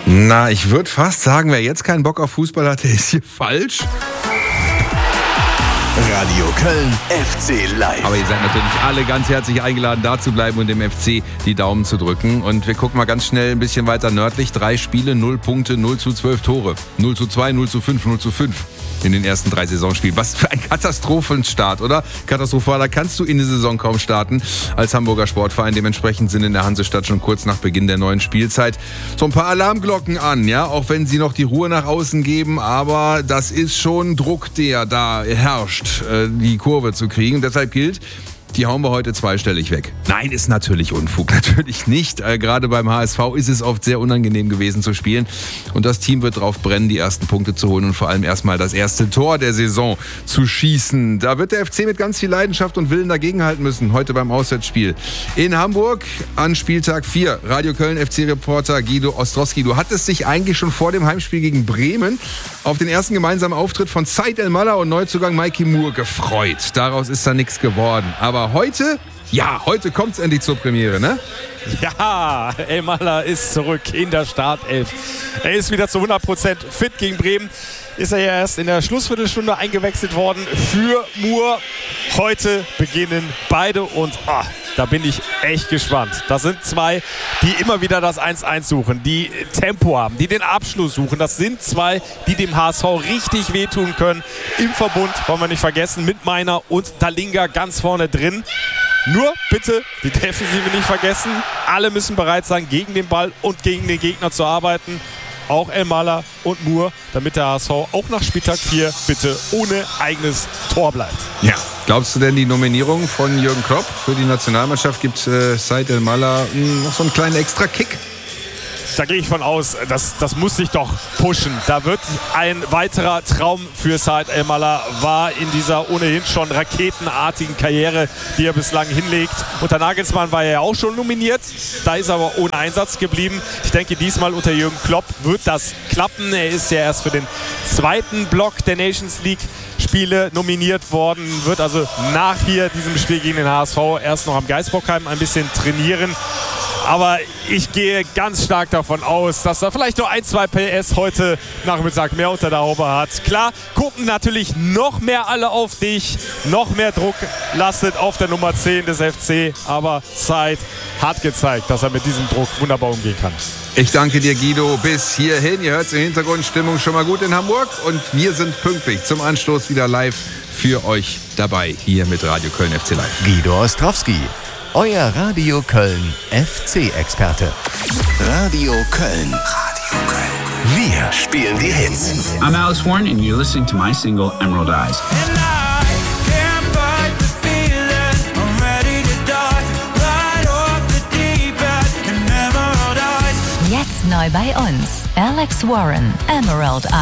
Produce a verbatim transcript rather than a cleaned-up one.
Na, ich würde fast sagen, wer jetzt keinen Bock auf Fußball hat, der ist hier falsch. Radio Köln F C Live. Aber ihr seid natürlich alle ganz herzlich eingeladen, da zu bleiben und dem F C die Daumen zu drücken. Und wir gucken mal ganz schnell ein bisschen weiter nördlich. Drei Spiele, null Punkte, null zu zwölf Tore. null zu zwei, null zu fünf, null zu fünf in den ersten drei Saisonspielen. Was für ein Katastrophenstart, oder? Katastrophaler kannst du in die Saison kaum starten als Hamburger Sportverein. Dementsprechend sind in der Hansestadt schon kurz nach Beginn der neuen Spielzeit so ein paar Alarmglocken an, ja, auch wenn sie noch die Ruhe nach außen geben. Aber das ist schon Druck, der da herrscht, die Kurve zu kriegen. Deshalb gilt, die hauen wir heute zweistellig weg. Nein, ist natürlich Unfug, natürlich nicht. Äh, gerade beim H S V ist es oft sehr unangenehm gewesen zu spielen. Und das Team wird drauf brennen, die ersten Punkte zu holen und vor allem erstmal das erste Tor der Saison zu schießen. Da wird der F C mit ganz viel Leidenschaft und Willen dagegenhalten müssen, heute beim Auswärtsspiel in Hamburg an Spieltag vier. Radio Köln F C-Reporter Guido Ostrowski. Du hattest dich eigentlich schon vor dem Heimspiel gegen Bremen auf den ersten gemeinsamen Auftritt von Said El-Mallah und Neuzugang Mikey Moore gefreut. Daraus ist da nichts geworden. Aber heute, ja, heute kommt es endlich zur Premiere, ne? Ja, El-Mallah ist zurück in der Startelf. Er ist wieder zu hundert Prozent fit gegen Bremen. Ist er ja erst in der Schlussviertelstunde eingewechselt worden für Moore. Heute beginnen beide und ah, da bin ich echt gespannt. Das sind zwei, die immer wieder das eins eins suchen, die Tempo haben, die den Abschluss suchen. Das sind zwei, die dem H S V richtig wehtun können. Im Verbund, wollen wir nicht vergessen, mit Meiner und Dalinga ganz vorne drin. Nur bitte die Defensive nicht vergessen. Alle müssen bereit sein, gegen den Ball und gegen den Gegner zu arbeiten. Auch El-Mallah und Moore, damit der H S V auch nach Spieltag vier bitte ohne eigenes Tor bleibt. Ja. Glaubst du denn, die Nominierung von Jürgen Klopp für die Nationalmannschaft gibt äh, Said El-Mallah mh, noch so einen kleinen Extra-Kick? Da gehe ich von aus, das, das muss sich doch pushen. Da wird ein weiterer Traum für Said El-Mallah war in dieser ohnehin schon raketenartigen Karriere, die er bislang hinlegt. Unter Nagelsmann war er ja auch schon nominiert, da ist er aber ohne Einsatz geblieben. Ich denke, diesmal unter Jürgen Klopp wird das klappen. Er ist ja erst für den zweiten Block der Nations League Spiele nominiert worden, wird also nach hier diesem Spiel gegen den H S V erst noch am Geisbockheim ein bisschen trainieren. Aber ich gehe ganz stark davon aus, dass er vielleicht nur ein, zwei P S heute Nachmittag mehr unter der Haube hat. Klar, gucken natürlich noch mehr alle auf dich. Noch mehr Druck lastet auf der Nummer zehn des F C. Aber Said hat gezeigt, dass er mit diesem Druck wunderbar umgehen kann. Ich danke dir, Guido, bis hierhin. Ihr hört es im Hintergrund, Stimmung schon mal gut in Hamburg. Und wir sind pünktlich zum Anstoß wieder live für euch dabei, hier mit Radio Köln F C Live. Guido Ostrowski, euer Radio Köln F C-Experte. Radio Köln. Radio Köln. Wir spielen die Hits. I'm Alex Warren and you're listening to my single Emerald Eyes. Jetzt neu bei uns. Alex Warren, Emerald Eyes.